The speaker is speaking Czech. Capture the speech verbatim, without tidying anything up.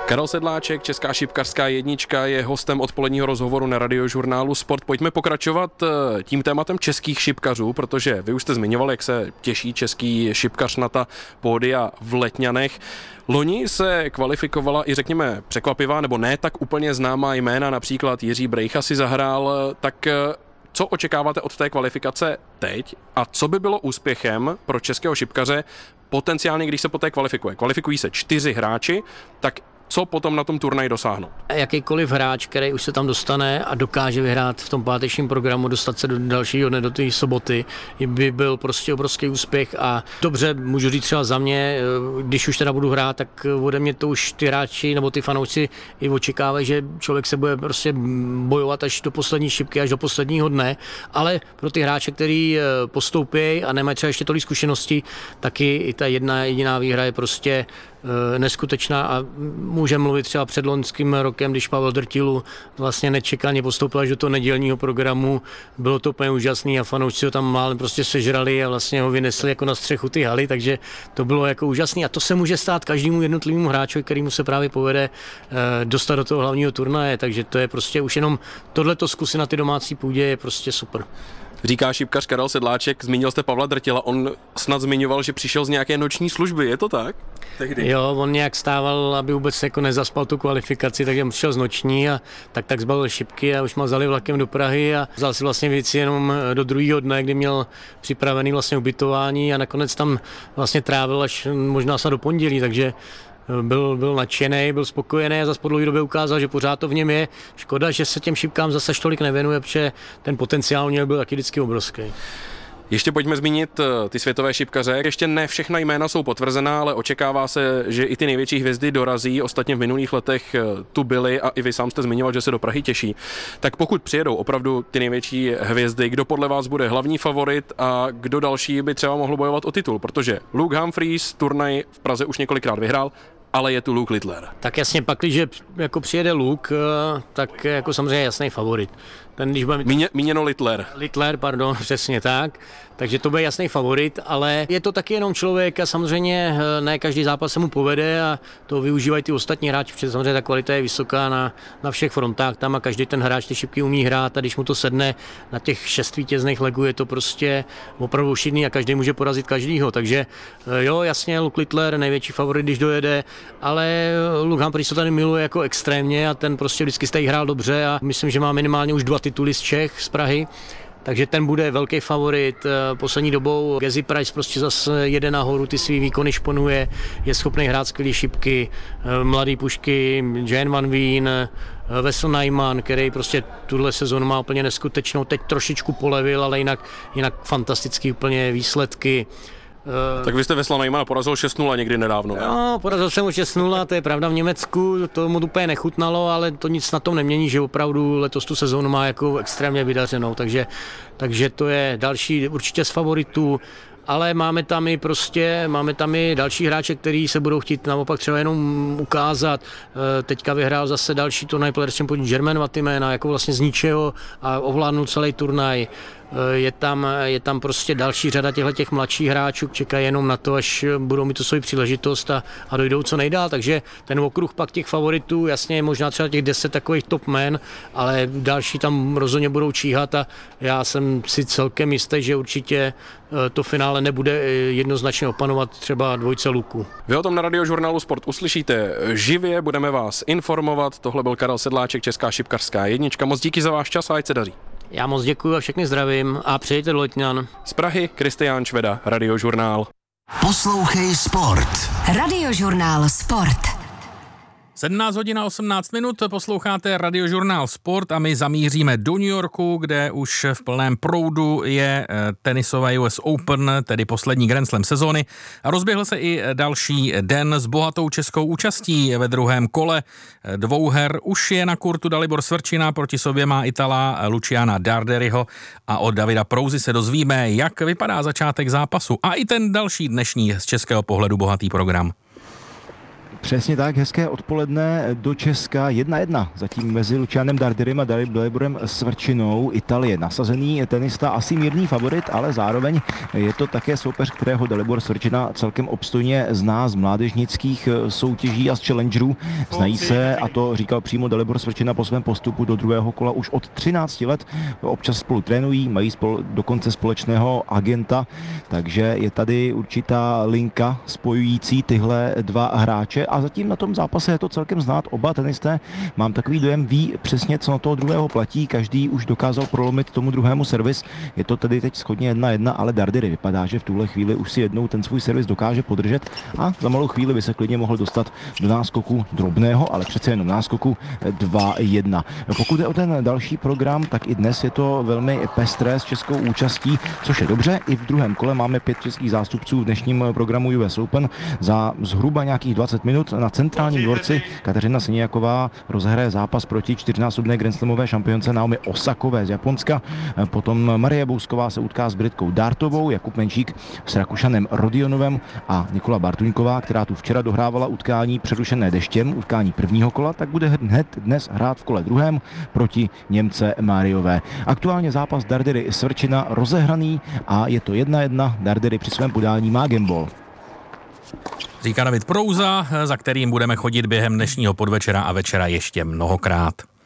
Karel Sedláček, Česká šipkařská jednička, je hostem odpoledního rozhovoru na Radiožurnálu Sport. Pojďme pokračovat tím tématem českých šipkařů, protože vy už jste zmiňoval, jak se těší český šipkař na ta pódia v Letňanech. Loni se kvalifikovala i řekněme překvapivá nebo ne tak úplně známá jména, například Jiří Brejcha si zahrál, tak co očekáváte od té kvalifikace teď a co by bylo úspěchem pro českého šipkaře potenciálně, když se po té kvalifikuje? Kvalifikují se čtyři hráči, tak co potom na tom turnaji dosáhnout? Jakýkoliv hráč, který už se tam dostane a dokáže vyhrát v tom pátečním programu, dostat se do dalšího dne, do té soboty, by byl prostě obrovský úspěch a dobře, můžu říct třeba za mě, když už teda budu hrát, tak ode mě to už ty hráči nebo ty fanoušci i očekávají, že člověk se bude prostě bojovat až do poslední šipky, až do posledního dne, ale pro ty hráče, který postoupí a nemají třeba ještě tolik zkušeností, taky i ta jedna jediná výhra je prostě neskutečná a můžeme mluvit třeba před loňským rokem, když Pavel Drtilu vlastně nečekaně postoupil až do toho nedělního programu, bylo to úplně úžasný a fanoušci ho tam málem prostě sežrali a vlastně ho vynesli jako na střechu ty haly, takže to bylo jako úžasný a to se může stát každému jednotlivému hráčovi, kterýmu se právě povede dostat do toho hlavního turnaje, takže to je prostě už jenom tohleto zkusit na ty domácí půdě je prostě super. Říká šipkař Karel Sedláček, zmínil jste Pavla Drtila, on snad zmiňoval, že přišel z nějaké noční služby, je to tak? Tehdy. Jo, on nějak stával, aby vůbec jako nezaspal tu kvalifikaci, takže přišel z noční a tak tak zbalil šipky a už má vzali vlakem do Prahy a vzal si vlastně věci jenom do druhého dne, kdy měl připravený vlastně ubytování a nakonec tam vlastně trávil až možná snad do pondělí, takže Byl, byl nadšený, byl spokojený a zase po dlouhé době ukázal, že pořád to v něm je. Škoda, že se těm šipkám zase tolik nevěnuje, protože ten potenciál měl byl taky vždycky obrovský. Ještě pojďme zmínit ty světové šipkaře. Ještě ne všechna jména jsou potvrzená, ale očekává se, že i ty největší hvězdy dorazí. Ostatně v minulých letech tu byly a i vy sám jste zmiňoval, že se do Prahy těší. Tak pokud přijedou opravdu ty největší hvězdy, kdo podle vás bude hlavní favorit a kdo další by třeba mohl bojovat o titul? Protože Luke Humphries turnaj v Praze už několikrát vyhrál, ale je tu Luke Littler. Tak jasně, pak, když jako přijede Luke, tak jako samozřejmě jasný favorit. Ten, když bude... Míně, míněno Littler. Littler, pardon, přesně tak. Takže to bude jasný favorit, ale je to taky jenom člověk a samozřejmě ne každý zápas se mu povede a to využívají ty ostatní hráči, protože samozřejmě ta kvalita je vysoká na, na všech frontách tam a každý ten hráč ty šipky umí hrát a když mu to sedne na těch šest vítězných legů, je to prostě opravdu šidný a každý může porazit každýho. Takže jo, jasně, Luke Littler, největší favorit, když dojede, ale Luke Humphries to tady miluje jako extrémně a ten prostě vždycky jste hrál dobře a myslím, že má minimálně už dva tituly z Čech, z Prahy. Takže ten bude velký favorit. Poslední dobou Gezi Price prostě zase jede nahoru, ty svý výkony šponuje, je schopný hrát skvělý šipky, mladý pušky, Jan Van Veen, Wessel Nijman, který prostě tuhle sezónu má úplně neskutečnou, teď trošičku polevil, ale jinak, jinak fantastický úplně výsledky. Tak vy jste Wessela Nijmana porazil šest nula někdy nedávno, ne? No, porazil jsem ho šest nula, to je pravda v Německu, to mu úplně nechutnalo, ale to nic na tom nemění, že opravdu letos tu sezónu má jako extrémně vydařenou, takže, takže to je další určitě z favoritů. Ale máme tam i prostě, máme tam i další hráče, kteří se budou chtít naopak třeba jenom ukázat. Teďka vyhrál zase další turnaj Players Championship German Vatimena, jako vlastně z ničeho a ovládnul celý turnaj. Je tam, je tam prostě další řada těchto mladších hráčů, čekají jenom na to, až budou mít tu svoji příležitost a, a dojdou co nejdál, takže ten okruh pak těch favoritů, jasně je možná třeba těch deset takových top men, ale další tam rozhodně budou číhat a já jsem si celkem jistý, že určitě to finále nebude jednoznačně opanovat třeba dvojce Luku. Vy o tom na Radiožurnálu Sport uslyšíte živě, budeme vás informovat. Tohle byl Karel Sedláček, Česká šipkařská jednička. Moc díky za váš čas a ať se daří. Já moc děkuji a všechny zdravím a přejděte do Letňan. Z Prahy Kristián Šveda, Radiožurnál. Poslouchej Sport. Radiožurnál Sport. sedmnáct hodin a osmnáct minut, posloucháte Radiožurnál Sport a my zamíříme do New Yorku, kde už v plném proudu je tenisové U S Open, tedy poslední Grand Slam sezóny. A rozběhl se i další den s bohatou českou účastí ve druhém kole dvouher. Už je na kurtu Dalibor Svrčina, proti sobě má Itala Luciana Darderiho a od Davida Prouzy se dozvíme, jak vypadá začátek zápasu a i ten další dnešní z českého pohledu bohatý program. Přesně tak, hezké odpoledne do Česka. jedna jedna zatím mezi Lucianem Dardirem a Daliborem Svrčinou. Itálie nasazený tenista, asi mírný favorit, ale zároveň je to také soupeř, kterého Dalibor Svrčina celkem obstojně zná z mládežnických soutěží a z challengerů. Znají se, a to říkal přímo Dalibor Svrčina po svém postupu do druhého kola už od třinácti let. Občas spolu trénují, mají spolu dokonce společného agenta, takže je tady určitá linka spojující tyhle dva hráče a zatím na tom zápase je to celkem znát. Oba tenisté, mám takový dojem, ví přesně, co na toho druhého platí. Každý už dokázal prolomit tomu druhému servis. Je to tedy teď shodně jedna jedna, ale Dardiri vypadá, že v tuhle chvíli už si jednou ten svůj servis dokáže podržet a za malou chvíli by se klidně mohl dostat do náskoku drobného, ale přece jenom náskoku dva jedna. Pokud je o ten další program, tak i dnes je to velmi pestré s českou účastí, což je dobře. I v druhém kole máme pět českých zástupců v dnešním programu U S Open. Za zhruba nějakých dvacet minut na centrálním dvorci Kateřina Siniaková rozehraje zápas proti čtyřnásobné grandslamové šampionce Naomi Osakové z Japonska. Potom Marie Bousková se utká s Britkou Dartovou, Jakub Menšík s Rakušanem Rodionovem a Nikola Bartuňková, která tu včera dohrávala utkání přerušené deštěm, utkání prvního kola, tak bude hned dnes hrát v kole druhém proti Němce Máriové. Aktuálně zápas Dardiry Svrčina rozehraný a je to jedna jedna. Dardiry při svém podání má gambol. Říká David Prouza, za kterým budeme chodit během dnešního podvečera a večera ještě mnohokrát.